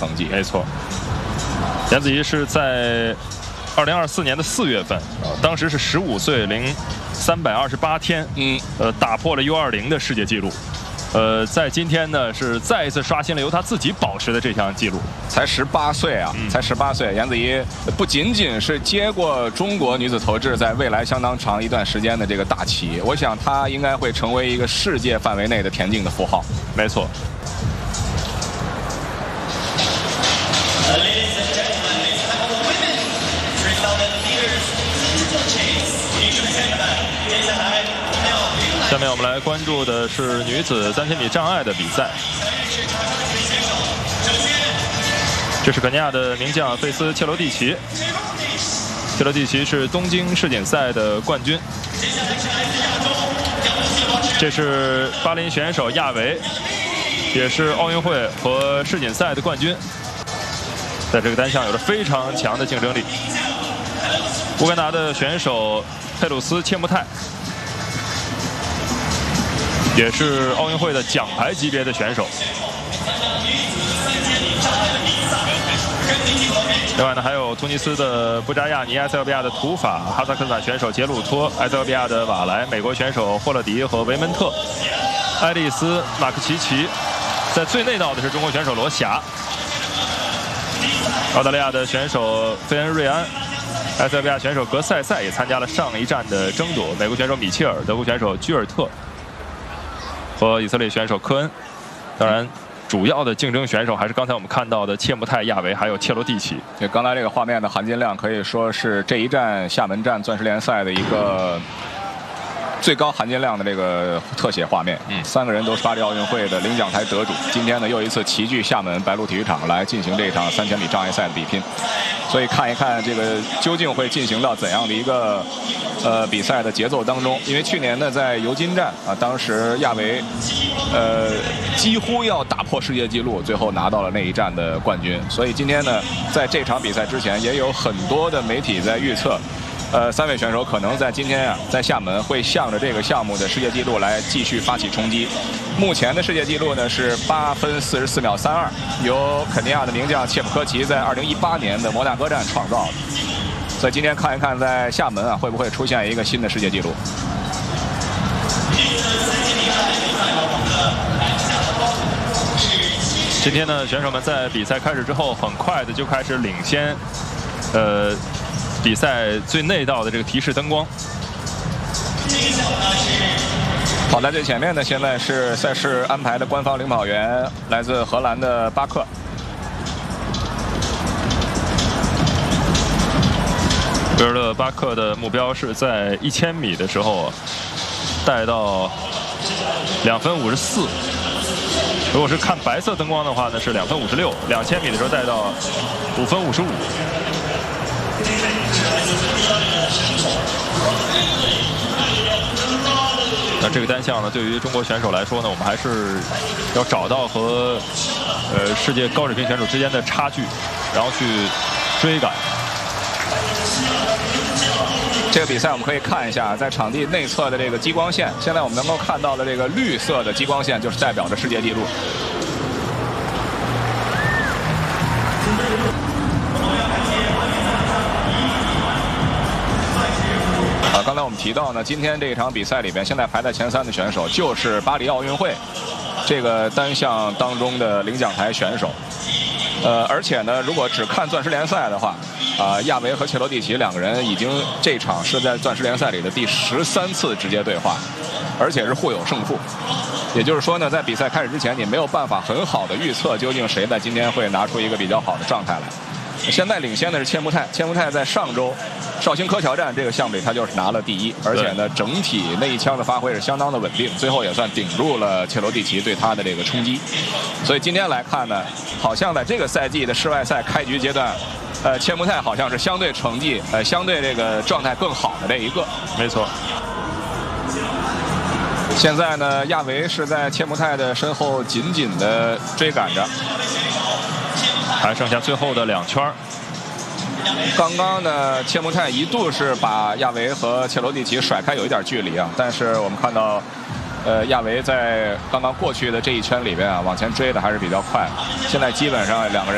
成绩。 没错，颜子怡是在2024年的4月份，当时是15岁零328天，打破了 U20的世界纪录。在今天呢，是再一次刷新了由他自己保持的这项纪录。 才18岁啊，才18岁，颜子怡不仅仅是接过中国女子投掷在未来相当长一段时间的这个大旗，我想她应该会成为一个世界范围内的田径的符号。 没错。下面我们来关注的是女子3000米障碍的比赛。这是肯尼亚的名将费斯切罗蒂奇，切罗蒂奇是东京世锦赛的冠军。这是巴林选手亚维，也是奥运会和世锦赛的冠军，在这个单项有着非常强的竞争力。乌干达的选手佩鲁斯切穆泰，也是奥运会的奖牌级别的选手。另外呢，还有突尼斯的布扎亚尼、埃塞俄比亚的图法、哈萨克斯坦选手杰鲁托、埃塞俄比亚的瓦莱、美国选手霍勒迪和维门特、爱丽丝、马克奇奇。在最内道的是中国选手罗霞，澳大利亚的选手费恩瑞安。埃塞俄比亚选手格塞塞也参加了上一站的争夺，美国选手米切尔、德国选手居尔特和以色列选手科恩。当然，主要的竞争选手还是刚才我们看到的切穆泰、亚维还有切罗蒂奇。 对，刚才这个画面的含金量可以说是这一站厦门站钻石联赛的一个最高含金量的这个特写画面。3个人都是巴黎奥运会的领奖台得主，今天呢又一次齐聚厦门白鹿体育场来进行这一场3000米障碍赛的比拼。所以看一看这个究竟会进行到怎样的一个比赛的节奏当中。因为去年呢在尤金站啊，当时亚维几乎要打破世界纪录，最后拿到了那一站的冠军。所以今天呢在这场比赛之前，也有很多的媒体在预测。3位选手可能在今天啊，在厦门会向着这个项目的世界纪录来继续发起冲击。目前的世界纪录呢是8分44秒32，由肯尼亚的名将切普科奇在2018年的摩纳哥站创造的。所以今天看一看在厦门啊会不会出现一个新的世界纪录。 今天呢，选手们在比赛开始之后，很快的就开始领先，比赛最内道的这个提示灯光。 跑在最前面的现在是赛事安排的官方领跑员，来自荷兰的巴克。维尔勒巴克的目标是在1000米的时候带到2分54。如果是看白色灯光的话呢，是2分56；2000米的时候带到5分55。那这个单项呢，对于中国选手来说呢，我们还是要找到和世界高水平选手之间的差距，然后去追赶。 这个比赛我们可以看一下，在场地内侧的这个激光线，现在我们能够看到的这个绿色的激光线，就是代表着世界纪录。刚才我们提到呢，今天这一场比赛里边，现在排在前3的选手就是巴黎奥运会这个单项当中的领奖台选手。而且呢，如果只看钻石联赛的话，亚维和切罗蒂奇2个人已经这场是在钻石联赛里的第13次直接对话，而且是互有胜负。也就是说呢，在比赛开始之前，你没有办法很好的预测究竟谁在今天会拿出一个比较好的状态来。现在领先的是切穆泰，切穆泰在上周绍兴柯桥站这个项目里他就是拿了第1，而且呢整体那一枪的发挥是相当的稳定，最后也算顶住了切罗蒂奇对他的这个冲击。所以今天来看呢，好像在这个赛季的世外赛开局阶段，切穆泰好像是相对成绩相对这个状态更好的这一个。 没错。 现在呢，亚维是在切穆泰的身后紧紧的追赶着。 还剩下最后的2圈。 刚刚呢，切穆泰一度是把亚维和切罗蒂奇甩开有一点距离啊，但是我们看到，亚维在刚刚过去的这一圈里边啊，往前追的还是比较快。现在基本上2个人。